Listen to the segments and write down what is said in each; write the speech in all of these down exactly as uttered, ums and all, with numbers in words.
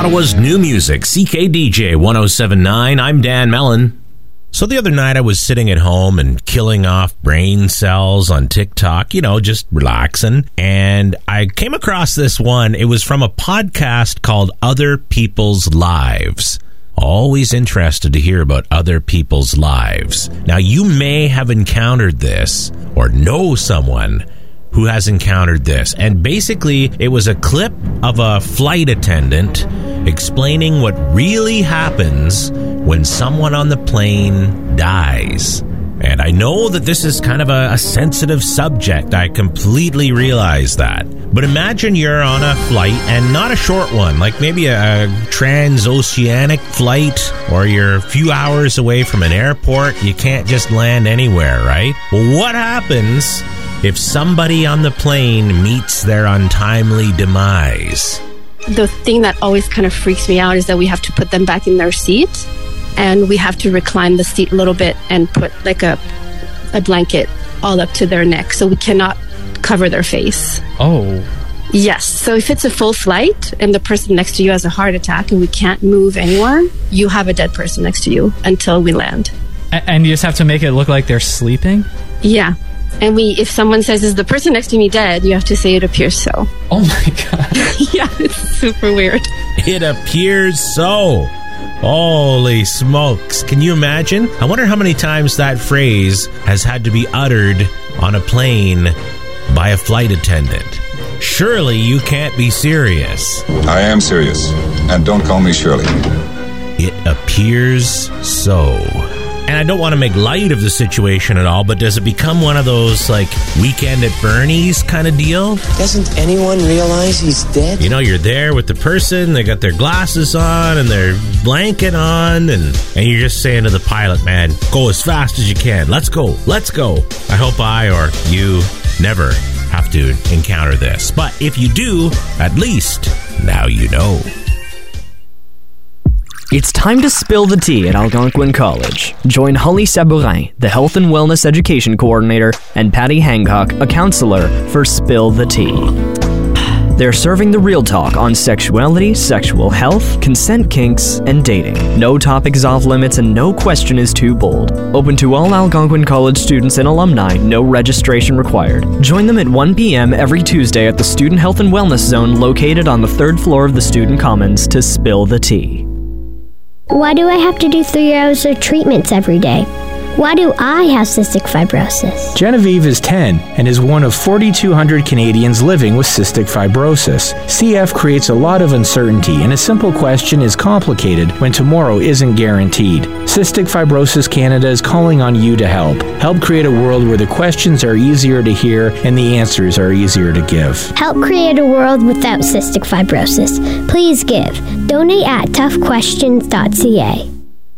Ottawa's new music, C K D J one oh seven point nine. I'm Dan Mellon. So the other night I was sitting at home and killing off brain cells on TikTok, you know, just relaxing. And I came across this one. It was from a podcast called Other People's Lives. Always interested to hear about other people's lives. Now, you may have encountered this or know someone who has encountered this. And basically, it was a clip of a flight attendant explaining what really happens when someone on the plane dies. And I know that this is kind of a, a sensitive subject. I completely realize that. But imagine you're on a flight, and not a short one, like maybe a, a transoceanic flight, or you're a few hours away from an airport. You can't just land anywhere, right? Well, what happens if somebody on the plane meets their untimely demise? The thing that always kind of freaks me out is that we have to put them back in their seat, and we have to recline the seat a little bit and put like a a blanket all up to their neck, so we cannot cover their face. Oh. Yes. So if it's a full flight and the person next to you has a heart attack and we can't move anywhere, you have a dead person next to you until we land. A- and you just have to make it look like they're sleeping? Yeah. And we, if someone says, "Is the person next to me dead?" you have to say, "It appears so." Oh my God. Yeah, it's super weird. It appears so. Holy smokes. Can you imagine? I wonder how many times that phrase has had to be uttered on a plane by a flight attendant. Surely you can't be serious. I am serious. And don't call me Shirley. It appears so. And I don't want to make light of the situation at all, but does it become one of those, like, Weekend at Bernie's kind of deal? Doesn't anyone realize he's dead? You know, you're there with the person, they got their glasses on and their blanket on, and, and you're just saying to the pilot, "Man, go as fast as you can. Let's go. Let's go." I hope I or you never have to encounter this. But if you do, at least now you know. It's time to spill the tea at Algonquin College. Join Holly Sabourin, the Health and Wellness Education Coordinator, and Patty Hancock, a counselor, for Spill the Tea. They're serving the real talk on sexuality, sexual health, consent kinks, and dating. No topic is off limits and no question is too bold. Open to all Algonquin College students and alumni, no registration required. Join them at one p.m. every Tuesday at the Student Health and Wellness Zone located on the third floor of the Student Commons to spill the tea. Why do I have to do three hours of treatments every day? Why do I have cystic fibrosis? Genevieve is ten and is one of forty-two hundred Canadians living with cystic fibrosis. C F creates a lot of uncertainty, and a simple question is complicated when tomorrow isn't guaranteed. Cystic Fibrosis Canada is calling on you to help. Help create a world where the questions are easier to hear and the answers are easier to give. Help create a world without cystic fibrosis. Please give. Donate at tough questions dot c a.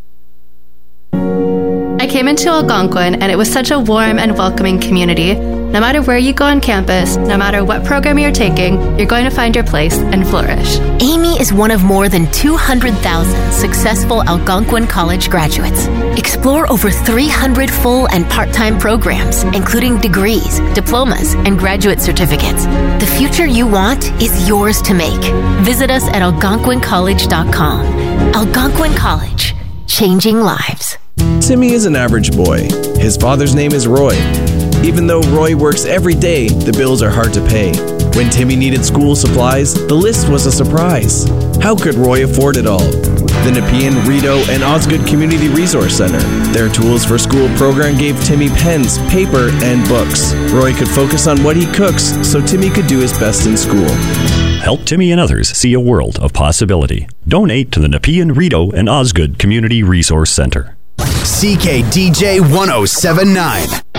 I came into Algonquin and it was such a warm and welcoming community. No matter where you go on campus, no matter what program you're taking, you're going to find your place and flourish. Amy is one of more than two hundred thousand successful Algonquin College graduates. Explore over three hundred full and part-time programs, including degrees, diplomas, and graduate certificates. The future you want is yours to make. Visit us at algonquin college dot com. Algonquin College, changing lives. Timmy is an average boy. His father's name is Roy. Even though Roy works every day, the bills are hard to pay. When Timmy needed school supplies, the list was a surprise. How could Roy afford it all? The Nepean, Rideau, and Osgood Community Resource Center. Their Tools for School program gave Timmy pens, paper, and books. Roy could focus on what he cooks, so Timmy could do his best in school. Help Timmy and others see a world of possibility. Donate to the Nepean, Rideau, and Osgood Community Resource Center. C K D J one oh seven point nine.